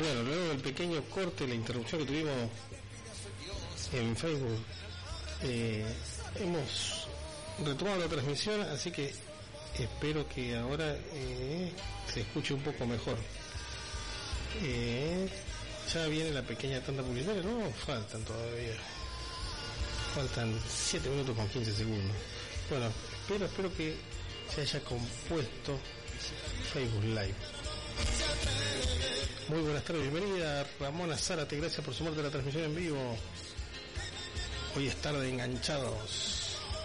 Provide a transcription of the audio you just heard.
Bueno, luego del pequeño corte, la interrupción que tuvimos en Facebook, hemos retomado la transmisión, así que espero que ahora se escuche un poco mejor. Ya viene la pequeña tanda publicitaria, no faltan todavía, faltan 7 minutos con 15 segundos. Bueno, espero que se haya compuesto Facebook Live. Muy buenas tardes, bienvenida Ramona Zárate, gracias por sumarte a la transmisión en vivo. Hoy es tarde de enganchados.